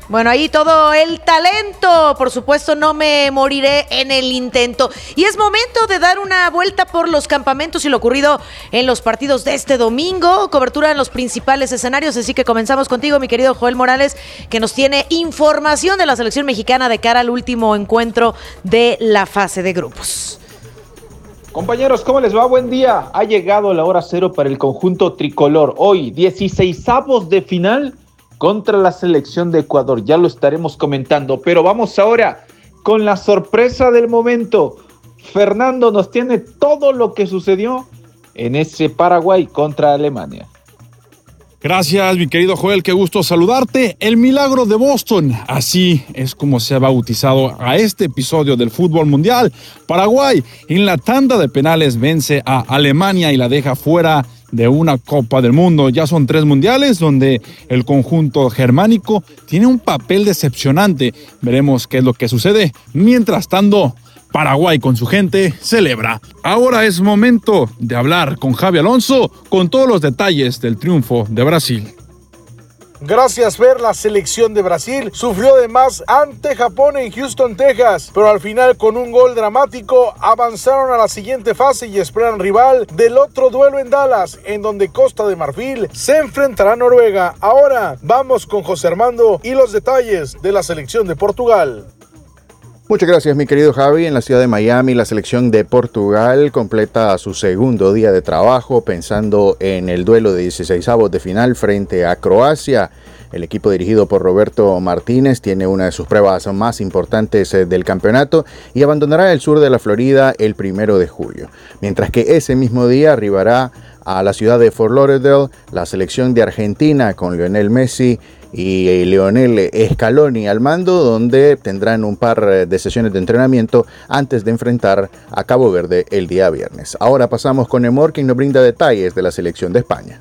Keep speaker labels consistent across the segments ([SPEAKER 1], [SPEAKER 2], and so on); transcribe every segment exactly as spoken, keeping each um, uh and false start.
[SPEAKER 1] Bueno, ahí todo el talento, por supuesto no me moriré en el intento. Y es momento de dar una vuelta por los campamentos y lo ocurrido en los partidos de este domingo, cobertura en los principales escenarios, así que comenzamos contigo, mi querido Joel Morales, que nos tiene información de la selección mexicana de cara al último encuentro de la fase de grupos.
[SPEAKER 2] Compañeros, ¿cómo les va? Buen día. Ha llegado la hora cero para el conjunto tricolor. Hoy, dieciseisavos de final contra la selección de Ecuador. Ya lo estaremos comentando, pero vamos ahora con la sorpresa del momento. Fernando nos tiene todo lo que sucedió en ese Paraguay contra Alemania.
[SPEAKER 3] Gracias, mi querido Joel, qué gusto saludarte. El milagro de Boston, así es como se ha bautizado a este episodio del fútbol mundial. Paraguay en la tanda de penales vence a Alemania y la deja fuera de una Copa del Mundo. Ya son tres mundiales donde el conjunto germánico tiene un papel decepcionante. Veremos qué es lo que sucede. Mientras tanto, Paraguay con su gente celebra. Ahora es momento de hablar con Javi Alonso con todos los detalles del triunfo de Brasil.
[SPEAKER 4] Gracias, Fer. La selección de Brasil sufrió de más ante Japón en Houston, Texas, pero al final con un gol dramático avanzaron a la siguiente fase y esperan rival del otro duelo en Dallas, en donde Costa de Marfil se enfrentará a Noruega. Ahora vamos con José Armando y los detalles de la selección de Portugal.
[SPEAKER 5] Muchas gracias, mi querido Javi. En la ciudad de Miami, la selección de Portugal completa su segundo día de trabajo pensando en el duelo de dieciseisavos de final frente a Croacia. El equipo dirigido por Roberto Martínez tiene una de sus pruebas más importantes del campeonato y abandonará el sur de la Florida el primero de julio. Mientras que ese mismo día arribará a la ciudad de Fort Lauderdale la selección de Argentina con Lionel Messi y Lionel Scaloni al mando, donde tendrán un par de sesiones de entrenamiento antes de enfrentar a Cabo Verde el día viernes. Ahora pasamos con Emor, quien nos brinda detalles de la selección de España.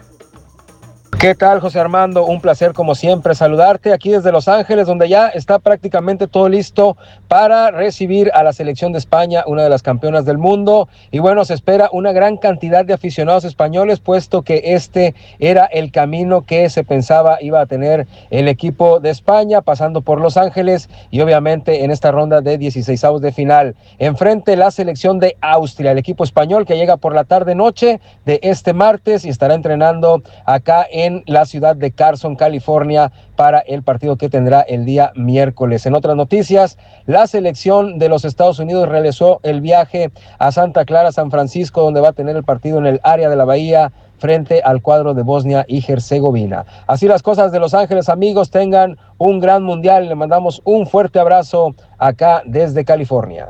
[SPEAKER 6] ¿Qué tal, José Armando? Un placer como siempre saludarte aquí desde Los Ángeles, donde ya está prácticamente todo listo para recibir a la selección de España, una de las campeonas del mundo. Y bueno, se espera una gran cantidad de aficionados españoles, puesto que este era el camino que se pensaba iba a tener el equipo de España, pasando por Los Ángeles y obviamente en esta ronda de dieciseisavos de final. Enfrente la selección de Austria, el equipo español que llega por la tarde-noche de este martes y estará entrenando acá en en la ciudad de Carson, California, para el partido que tendrá el día miércoles. En otras noticias, la selección de los Estados Unidos realizó el viaje a Santa Clara, San Francisco, donde va a tener el partido en el área de la Bahía frente al cuadro de Bosnia y Herzegovina. Así las cosas de Los Ángeles, amigos, tengan un gran mundial. Le mandamos un fuerte abrazo acá desde California.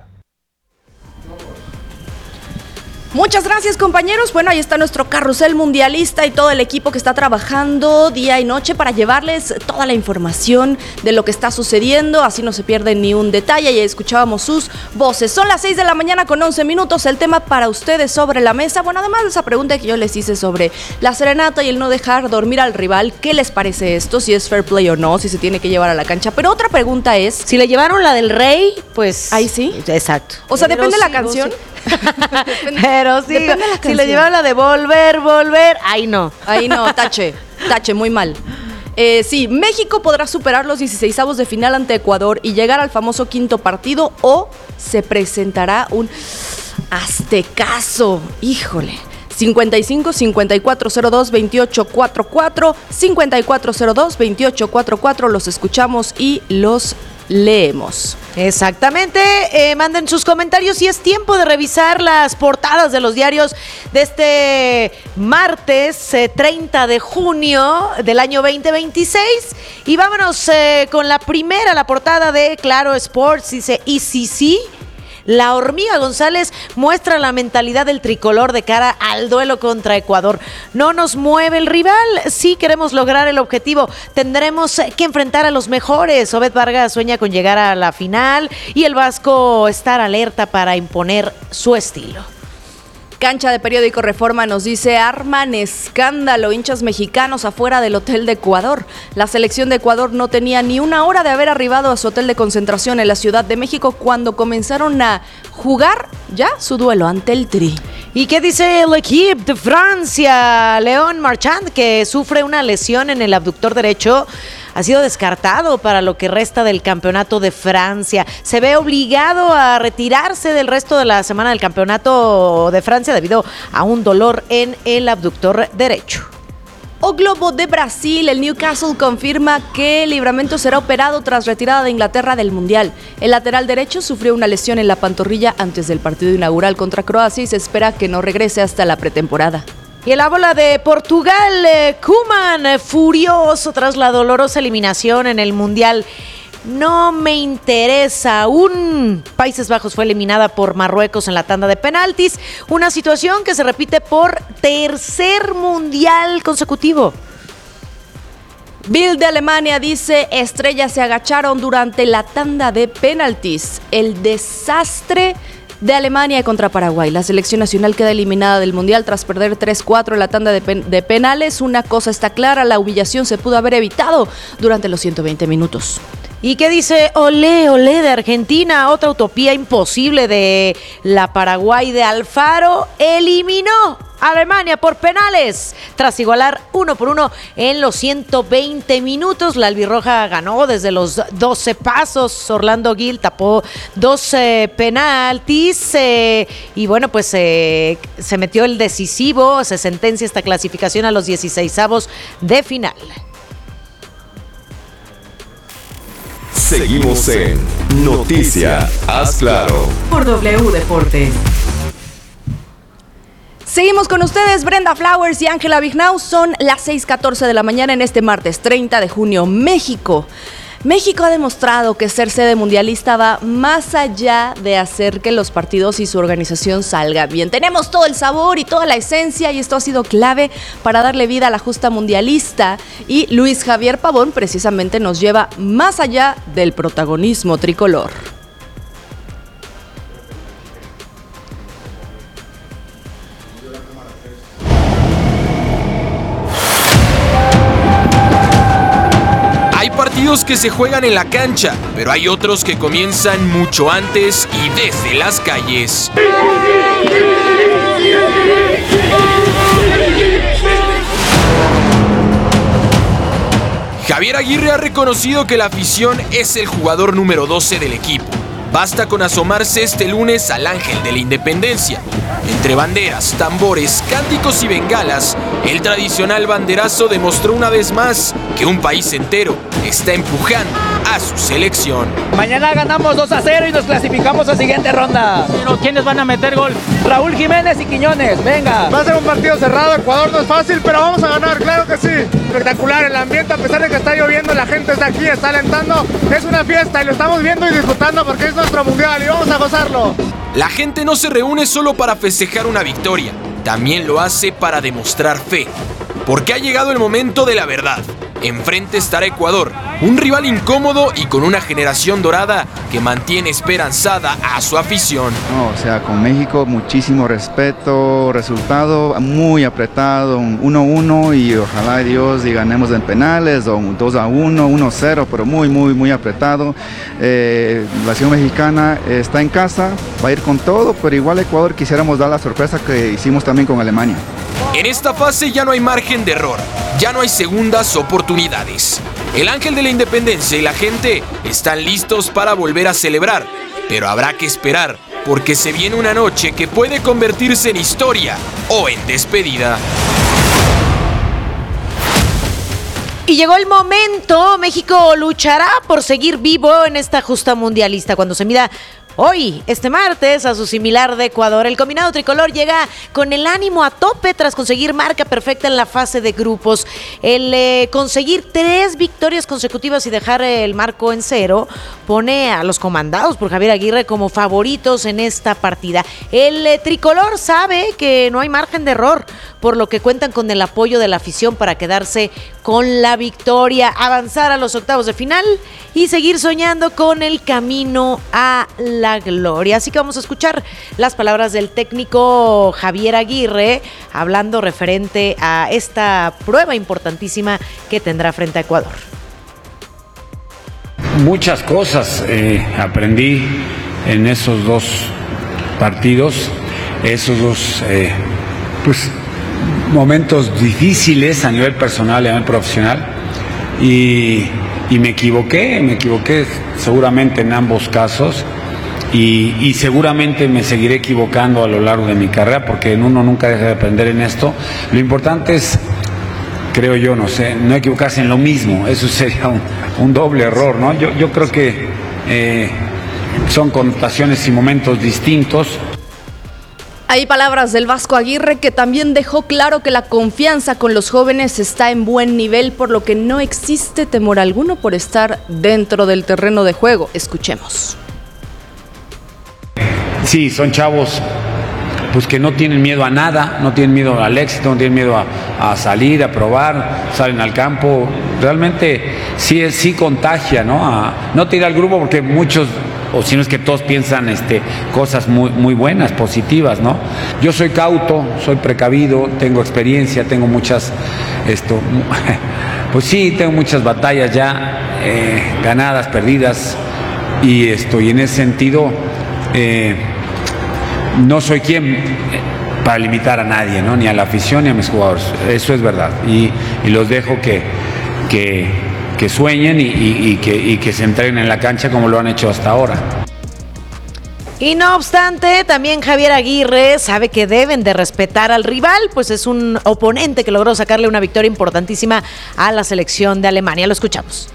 [SPEAKER 7] Muchas gracias, compañeros. Bueno, ahí está nuestro carrusel mundialista y todo el equipo que está trabajando día y noche para llevarles toda la información de lo que está sucediendo, así no se pierde ni un detalle. Ya escuchábamos sus voces. Son las seis de la mañana con once minutos. El tema para ustedes sobre la mesa, bueno, además de esa pregunta que yo les hice sobre la serenata y el no dejar dormir al rival, ¿qué les parece esto? Si es fair play o no, si se tiene que llevar a la cancha. Pero otra pregunta es,
[SPEAKER 1] si le llevaron la del Rey, pues
[SPEAKER 7] ahí sí.
[SPEAKER 1] Exacto.
[SPEAKER 7] O sea,
[SPEAKER 1] Pero
[SPEAKER 7] depende de la
[SPEAKER 1] sí,
[SPEAKER 7] canción.
[SPEAKER 1] Sí. Pero sí, si le llevaron la de volver, volver, ahí no.
[SPEAKER 7] Ahí no, tache, tache, muy mal. Eh, sí, México podrá superar los dieciseisavos de final ante Ecuador y llegar al famoso quinto partido, o se presentará un aztecazo. Híjole. cincuenta y cinco, cincuenta y cuatro cero dos, veintiocho cuarenta y cuatro, cincuenta y cuatro cero dos, veintiocho cuarenta y cuatro, los escuchamos y los leemos.
[SPEAKER 1] Exactamente, eh, manden sus comentarios y es tiempo de revisar las portadas de los diarios de este martes eh, treinta de junio del año veinte veintiséis y vámonos eh, con la primera, la portada de Claro Sports. Dice, y sí, sí, la Hormiga González muestra la mentalidad del tricolor de cara al duelo contra Ecuador. No nos mueve el rival, sí queremos lograr el objetivo. Tendremos que enfrentar a los mejores. Obed Vargas sueña con llegar a la final y el Vasco estar alerta para imponer su estilo.
[SPEAKER 7] Cancha de Periódico Reforma nos dice, arman escándalo, hinchas mexicanos afuera del hotel de Ecuador. La selección de Ecuador no tenía ni una hora de haber arribado a su hotel de concentración en la Ciudad de México cuando comenzaron a jugar ya su duelo ante el Tri.
[SPEAKER 1] ¿Y qué dice el equipo de Francia? León Marchand, que sufre una lesión en el abductor derecho, ha sido descartado para lo que resta del campeonato de Francia. Se ve obligado a retirarse del resto de la semana del campeonato de Francia debido a un dolor en el abductor derecho.
[SPEAKER 7] O Globo de Brasil, el Newcastle confirma que Livramento será operado tras retirada de Inglaterra del Mundial. El lateral derecho sufrió una lesión en la pantorrilla antes del partido inaugural contra Croacia y se espera que no regrese hasta la pretemporada.
[SPEAKER 1] Y en la bola de Portugal, eh, Koeman eh, furioso tras la dolorosa eliminación en el Mundial. No me interesa aún. Países Bajos fue eliminada por Marruecos en la tanda de penaltis. Una situación que se repite por tercer mundial consecutivo.
[SPEAKER 7] Bild de Alemania dice: estrellas se agacharon durante la tanda de penaltis. El desastre de Alemania contra Paraguay. La selección nacional queda eliminada del mundial tras perder tres cuatro en la tanda de, pen- de penales. Una cosa está clara: la humillación se pudo haber evitado durante los ciento veinte minutos.
[SPEAKER 1] ¿Y qué dice Olé, Olé de Argentina? Otra utopía imposible de la Paraguay de Alfaro. Eliminó a Alemania por penales. Tras igualar uno por uno en los ciento veinte minutos, la albirroja ganó desde los doce pasos. Orlando Gil tapó doce penaltis. Eh, y bueno, pues eh, se metió el decisivo. Se sentencia esta clasificación a los dieciseisavos de final.
[SPEAKER 8] Seguimos en Noticia Haz Claro
[SPEAKER 1] por W Deportes.
[SPEAKER 7] Seguimos con ustedes, Brenda Flowers y Ángela Vignau. Son las seis catorce de la mañana en este martes treinta de junio. México. México ha demostrado que ser sede mundialista va más allá de hacer que los partidos y su organización salgan bien. Tenemos todo el sabor y toda la esencia y esto ha sido clave para darle vida a la justa mundialista. Y Luis Javier Pavón precisamente nos lleva más allá del protagonismo tricolor.
[SPEAKER 9] Hay partidos que se juegan en la cancha, pero hay otros que comienzan mucho antes y desde las calles. Javier Aguirre ha reconocido que la afición es el jugador número doce del equipo. Basta con asomarse este lunes al Ángel de la Independencia. Entre banderas, tambores, cánticos y bengalas, el tradicional banderazo demostró una vez más que un país entero está empujando a su selección.
[SPEAKER 10] Mañana ganamos dos a cero y nos clasificamos a la siguiente ronda. Pero ¿quiénes van a meter gol? Raúl Jiménez y Quiñones, venga.
[SPEAKER 4] Va a ser un partido cerrado, Ecuador no es fácil, pero vamos a ganar, claro que sí. Espectacular el ambiente, a pesar de que está lloviendo, la gente está aquí, está alentando. Es una fiesta y lo estamos viendo y disfrutando porque es nuestro mundial y vamos a gozarlo.
[SPEAKER 9] La gente no se reúne solo para festejar una victoria, también lo hace para demostrar fe. Porque ha llegado el momento de la verdad. Enfrente estará Ecuador, un rival incómodo y con una generación dorada que mantiene esperanzada a su afición.
[SPEAKER 11] No, o sea, con México muchísimo respeto, resultado muy apretado, un uno uno y ojalá Dios y ganemos en penales o un dos a uno, uno cero, pero muy, muy, muy apretado. Eh, la selección mexicana está en casa, va a ir con todo, pero igual Ecuador quisiéramos dar la sorpresa que hicimos también con Alemania.
[SPEAKER 9] En esta fase ya no hay margen de error, ya no hay segundas oportunidades. El Ángel de la Independencia y la gente están listos para volver a celebrar, pero habrá que esperar porque se viene una noche que puede convertirse en historia o en despedida.
[SPEAKER 1] Y llegó el momento, México luchará por seguir vivo en esta justa mundialista cuando se mida hoy, este martes, a su similar de Ecuador. El combinado tricolor llega con el ánimo a tope tras conseguir marca perfecta en la fase de grupos. El eh, conseguir tres victorias consecutivas y dejar el marco en cero pone a los comandados por Javier Aguirre como favoritos en esta partida. El eh, tricolor sabe que no hay margen de error, por lo que cuentan con el apoyo de la afición para quedarse con la victoria, avanzar a los octavos de final y seguir soñando con el camino a la gloria. Así que vamos a escuchar las palabras del técnico Javier Aguirre hablando referente a esta prueba importantísima que tendrá frente a Ecuador.
[SPEAKER 12] Muchas cosas eh, aprendí en esos dos partidos, esos dos eh, pues, momentos difíciles a nivel personal y a nivel profesional. y, y me equivoqué, me equivoqué seguramente en ambos casos. Y, y seguramente me seguiré equivocando a lo largo de mi carrera, porque uno nunca deja de aprender en esto. Lo importante es, creo yo, no sé, no equivocarse en lo mismo. Eso sería un, un doble error, ¿no? Yo, yo creo que eh, son connotaciones y momentos distintos.
[SPEAKER 7] Hay palabras del Vasco Aguirre, que también dejó claro que la confianza con los jóvenes está en buen nivel, por lo que no existe temor alguno por estar dentro del terreno de juego. Escuchemos.
[SPEAKER 12] Sí, son chavos pues que no tienen miedo a nada, no tienen miedo al éxito, no tienen miedo a, a salir, a probar, salen al campo. Realmente sí, sí contagia, ¿no? A, no te ir al grupo porque muchos, o si no es que todos piensan este, cosas muy, muy buenas, positivas, ¿no? Yo soy cauto, soy precavido, tengo experiencia, tengo muchas, esto, pues sí, tengo muchas batallas ya, eh, ganadas, perdidas, y esto, y en ese sentido, eh, no soy quien para limitar a nadie, ¿no? Ni a la afición ni a mis jugadores. Eso es verdad. Y, y los dejo que, que, que sueñen y, y, y, que, y que se entreguen en la cancha como lo han hecho hasta ahora.
[SPEAKER 1] Y no obstante, también Javier Aguirre sabe que deben de respetar al rival, pues es un oponente que logró sacarle una victoria importantísima a la selección de Alemania. Lo escuchamos.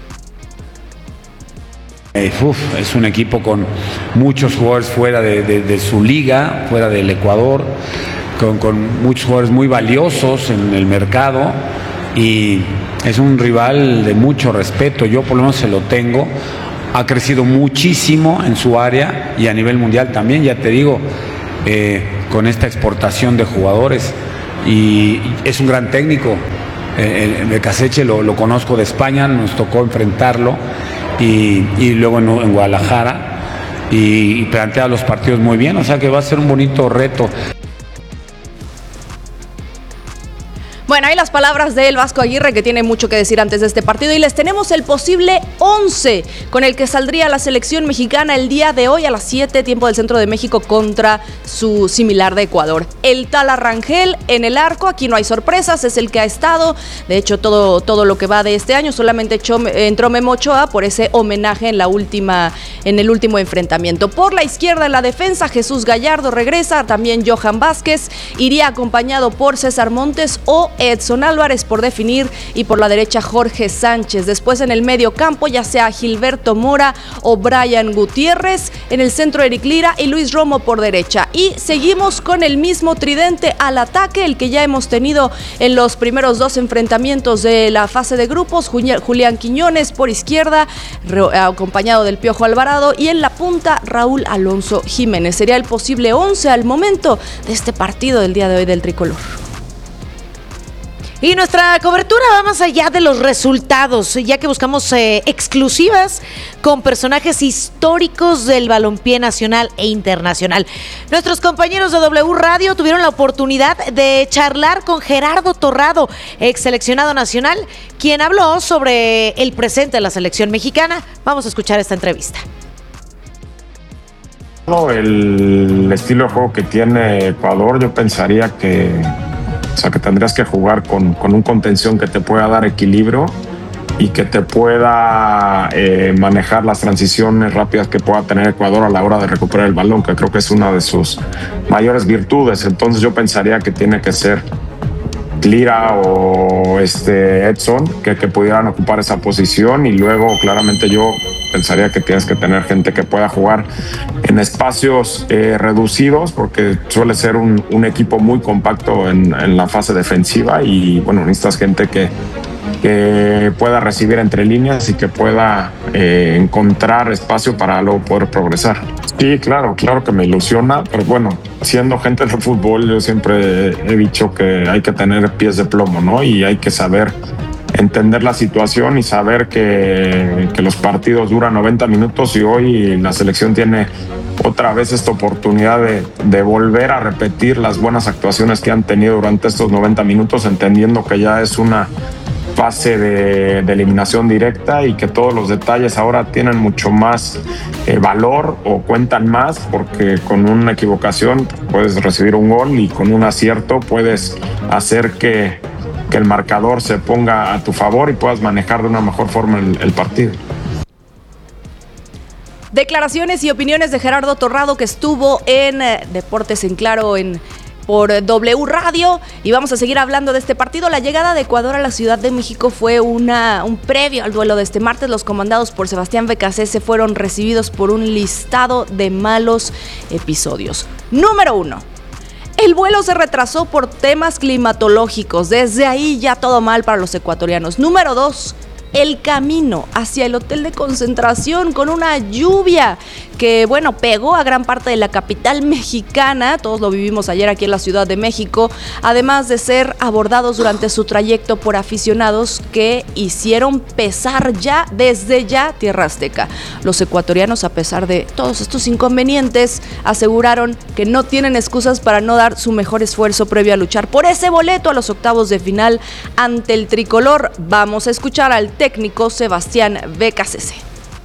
[SPEAKER 12] Eh, uf, es un equipo con muchos jugadores fuera de, de, de su liga, fuera del Ecuador, con, con muchos jugadores muy valiosos en el mercado, y es un rival de mucho respeto. Yo por lo menos se lo tengo. Ha crecido muchísimo en su área y a nivel mundial también, ya te digo, eh, con esta exportación de jugadores, y es un gran técnico. Eh, Becasseche lo, lo conozco de España, nos tocó enfrentarlo. Y, y luego en, en Guadalajara, y, y plantea los partidos muy bien, o sea que va a ser un bonito reto.
[SPEAKER 7] Bueno, ahí las palabras del Vasco Aguirre, que tiene mucho que decir antes de este partido, y les tenemos el posible once con el que saldría la selección mexicana el día de hoy a las siete, tiempo del centro de México, contra su similar de Ecuador. El Tala Rangel en el arco, aquí no hay sorpresas, es el que ha estado, de hecho todo, todo lo que va de este año, solamente echó, entró Memo Ochoa por ese homenaje en la última, en el último enfrentamiento. Por la izquierda en la defensa, Jesús Gallardo regresa, también Johan Vázquez, iría acompañado por César Montes o Edson Álvarez por definir, y por la derecha Jorge Sánchez. Después en el medio campo, ya sea Gilberto Mora o Brian Gutiérrez, en el centro Eric Lira y Luis Romo por derecha. Y seguimos con el mismo tridente al ataque, el que ya hemos tenido en los primeros dos enfrentamientos de la fase de grupos. Julián Quiñones por izquierda, acompañado del Piojo Alvarado, y en la punta Raúl Alonso Jiménez. Sería el posible once al momento de este partido del día de hoy del tricolor. Y nuestra cobertura va más allá de los resultados, ya que buscamos eh, exclusivas con personajes históricos del balompié nacional e internacional. Nuestros compañeros de W Radio tuvieron la oportunidad de charlar con Gerardo Torrado, ex seleccionado nacional, quien habló sobre el presente de la selección mexicana. Vamos a escuchar esta entrevista.
[SPEAKER 13] El estilo de juego que tiene Ecuador, yo pensaría que O sea, que tendrías que jugar con, con un contención que te pueda dar equilibrio y que te pueda eh, manejar las transiciones rápidas que pueda tener Ecuador a la hora de recuperar el balón, que creo que es una de sus mayores virtudes. Entonces yo pensaría que tiene que ser Lira o este Edson que, que pudieran ocupar esa posición, y luego claramente yo pensaría que tienes que tener gente que pueda jugar en espacios eh, reducidos, porque suele ser un, un equipo muy compacto en, en la fase defensiva, y bueno, necesitas gente que, que pueda recibir entre líneas y que pueda eh, encontrar espacio para luego poder progresar. Sí, claro, claro que me ilusiona, pero bueno, siendo gente de fútbol yo siempre he dicho que hay que tener pies de plomo, ¿no? Y hay que saber entender la situación y saber que, que los partidos duran noventa minutos, y hoy la selección tiene otra vez esta oportunidad de, de volver a repetir las buenas actuaciones que han tenido durante estos noventa minutos, entendiendo que ya es una fase de, de eliminación directa y que todos los detalles ahora tienen mucho más eh, valor o cuentan más, porque con una equivocación puedes recibir un gol y con un acierto puedes hacer que que el marcador se ponga a tu favor y puedas manejar de una mejor forma el, el partido.
[SPEAKER 7] Declaraciones y opiniones de Gerardo Torrado, que estuvo en eh, Deportes en Claro en por W Radio, y vamos a seguir hablando de este partido. La llegada de Ecuador a la Ciudad de México fue una, un previo al duelo de este martes. Los comandados por Sebastián Becasese fueron recibidos por un listado de malos episodios. Número uno. El vuelo se retrasó por temas climatológicos. Desde ahí ya todo mal para los ecuatorianos. Número dos. El camino hacia el hotel de concentración con una lluvia que, bueno, pegó a gran parte de la capital mexicana. Todos lo vivimos ayer aquí en la Ciudad de México, además de ser abordados durante su trayecto por aficionados que hicieron pesar ya, desde ya, Tierra Azteca. Los ecuatorianos, a pesar de todos estos inconvenientes, aseguraron que no tienen excusas para no dar su mejor esfuerzo previo a luchar por ese boleto a los octavos de final ante el tricolor. Vamos a escuchar al técnico Sebastián Becasese.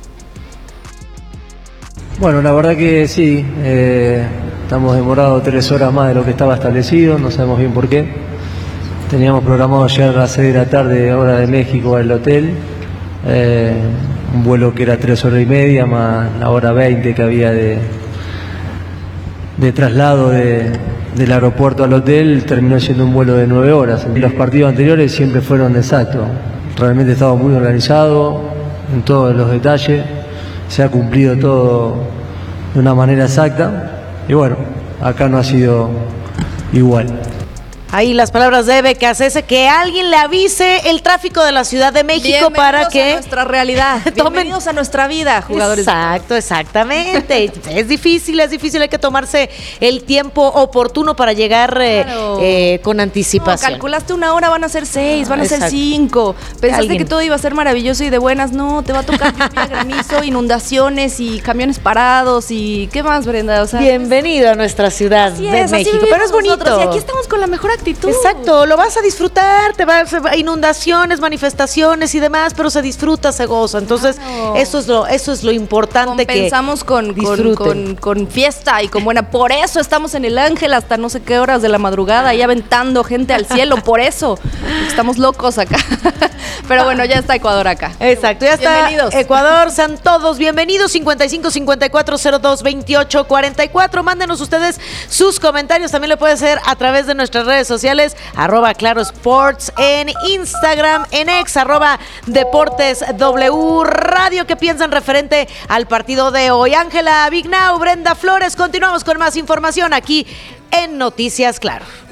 [SPEAKER 14] Bueno, la verdad que sí, eh, estamos demorados tres horas más de lo que estaba establecido, no sabemos bien por qué. Teníamos programado llegar a las seis de la tarde, hora de México, al hotel, eh, un vuelo que era tres horas y media, más la hora veinte que había de, de traslado de, del aeropuerto al hotel, terminó siendo un vuelo de nueve horas. Los partidos anteriores siempre fueron exactos. Realmente estaba muy organizado en todos los detalles, se ha cumplido todo de una manera exacta y bueno, acá no ha sido igual.
[SPEAKER 1] Ahí las palabras de Becasese, que alguien le avise el tráfico de la Ciudad de México.
[SPEAKER 7] Bienvenidos
[SPEAKER 1] para que
[SPEAKER 7] a nuestra realidad, bienvenidos a nuestra vida, jugadores.
[SPEAKER 1] Exacto, exactamente. Es difícil, es difícil, hay que tomarse el tiempo oportuno para llegar eh,
[SPEAKER 7] Claro.
[SPEAKER 1] eh, con anticipación.
[SPEAKER 7] No, calculaste una hora, van a ser seis, van a
[SPEAKER 1] Exacto.
[SPEAKER 7] ser cinco. Pensaste
[SPEAKER 1] Alguien.
[SPEAKER 7] que todo iba a ser maravilloso y de buenas. No, te va a tocar lluvia, granizo, inundaciones y camiones parados y ¿qué más, Brenda? O sea,
[SPEAKER 1] bienvenido a nuestra Ciudad
[SPEAKER 7] así
[SPEAKER 1] de
[SPEAKER 7] es, así
[SPEAKER 1] México,
[SPEAKER 7] vivimos
[SPEAKER 1] pero es bonito.
[SPEAKER 7] nosotros, y aquí estamos con la mejor actitud.
[SPEAKER 1] Exacto, lo vas a disfrutar, te vas a inundaciones, manifestaciones y demás, pero se disfruta, se goza. Entonces,
[SPEAKER 7] Claro.
[SPEAKER 1] eso es lo, eso es lo importante.
[SPEAKER 7] Pensamos
[SPEAKER 1] que
[SPEAKER 7] con, con,
[SPEAKER 1] disfruten.
[SPEAKER 7] con, con fiesta y con buena. Por eso estamos en el Ángel hasta no sé qué horas de la madrugada, ahí aventando gente al cielo. Por eso estamos locos acá. Pero bueno, ya está Ecuador acá.
[SPEAKER 1] Exacto, ya está.
[SPEAKER 7] Bienvenidos.
[SPEAKER 1] Ecuador, sean todos bienvenidos. cincuenta y cinco, cincuenta y cuatro, cero dos, veintiocho, cuarenta y cuatro. Mándenos ustedes sus comentarios. También lo puede hacer a través de nuestras redes sociales, arroba Claro Sports en Instagram, en ex, arroba Deportes W Radio. ¿Qué piensan referente al partido de hoy? Ángela Vignau, Brenda Flores, continuamos con más información aquí en Noticias Claro.